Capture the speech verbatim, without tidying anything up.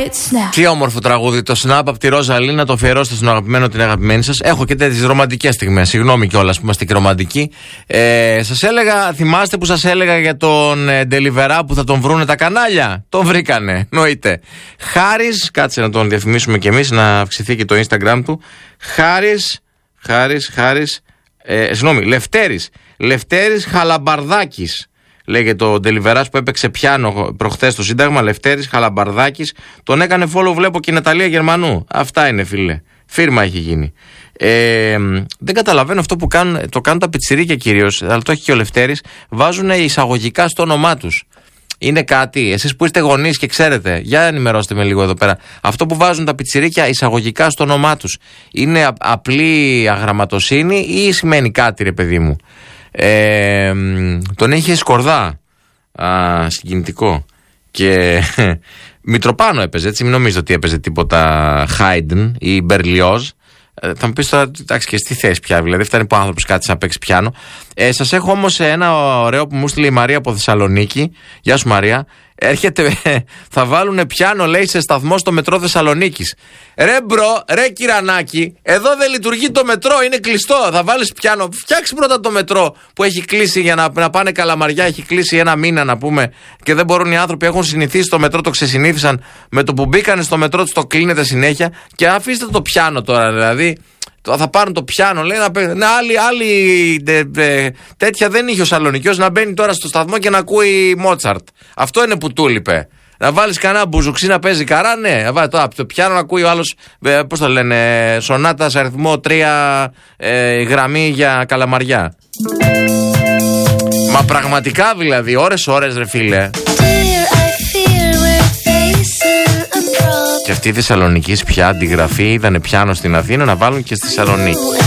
Τι όμορφο τραγούδι, το Snap από τη Ροζαλίνα, να το αφιερώσετε στον αγαπημένο, την αγαπημένη σας. Έχω και τέτοιες ρομαντικές στιγμές. Συγγνώμη κιόλας που είμαστε και ρομαντικοί. Ε, σας έλεγα, θυμάστε που σας έλεγα για τον ε, Ντελιβερά που θα τον βρούνε τα κανάλια? Τον βρήκανε, εννοείται. Χάρης, κάτσε να τον διαφημίσουμε κι εμείς, να αυξηθεί και το Instagram του. Χάρης, Χάρης, Χάρης, ε, συγγνώμη, Λευτέρης. Λευτέρης Χαλαμπαρδάκης. Λέγεται ο Ντελιβεράς που έπαιξε πιάνο προχθές στο Σύνταγμα. Λευτέρης Χαλαμπαρδάκης. Τον έκανε follow, βλέπω, και η Ναταλία Γερμανού. Αυτά είναι, φίλε. Φίρμα έχει γίνει. Ε, δεν καταλαβαίνω αυτό που κάνουν, το κάνουν τα πιτσιρίκια κυρίως, αλλά το έχει και ο Λευτέρης. Βάζουν εισαγωγικά στο όνομά τους. Είναι κάτι, εσείς που είστε γονείς και ξέρετε, για ενημερώστε με λίγο εδώ πέρα. Αυτό που βάζουν τα πιτσιρίκια εισαγωγικά στο όνομά τους, είναι α, απλή αγραμματοσύνη ή σημαίνει κάτι, ρε παιδί μου? Ε, τον είχε Σκορδά α, συγκινητικό. Και Μητροπάνο έπαιζε, έτσι, μην νομίζετε ότι έπαιζε τίποτα Χάιντεν ή Μπερλιόζ. Ε, θα μου πεις τώρα, εντάξει, και στη θέση πια, δηλαδή φτάνει που ο άνθρωπος κάτσε να παίξει πιάνο. Ε, σας έχω όμως ένα ωραίο που μου στείλε η Μαρία από Θεσσαλονίκη. Γεια σου Μαρία. Έρχεται, θα βάλουνε πιάνο, λέει, σε σταθμό στο μετρό Θεσσαλονίκης. Ρε μπρο, ρε κυρανάκι, εδώ δεν λειτουργεί το μετρό, είναι κλειστό. Θα βάλεις πιάνο, φτιάξει πρώτα το μετρό που έχει κλείσει για να, να πάνε Καλαμαριά. Έχει κλείσει ένα μήνα, να πούμε, και δεν μπορούν οι άνθρωποι, έχουν συνηθίσει το μετρό, το ξεσυνήθισαν. Με το που μπήκανε στο μετρό τους το κλείνετε συνέχεια. Και αφήστε το πιάνο τώρα, δηλαδή. Θα πάρουν το πιάνο, λέει, να παίρνει. Άλλη, άλλη δε, δε, τέτοια δεν είχε ο Σαλονικιός, να μπαίνει τώρα στο σταθμό και να ακούει Μότσαρτ. Αυτό είναι που του λείπε. Να βάλεις κανένα μπουζουξί να παίζει καρά, ναι. Να βάλει τώρα το πιάνο να ακούει ο άλλος, ε, πώς το λένε, σονάτα σε αριθμό τρία ε, γραμμή για Καλαμαριά. Μα πραγματικά δηλαδή, ώρες ώρες, ρε φίλε. Και αυτή η Θεσσαλονικής πια αντιγραφή, είδανε πιάνο στην Αθήνα, να βάλουν και στη Θεσσαλονίκη.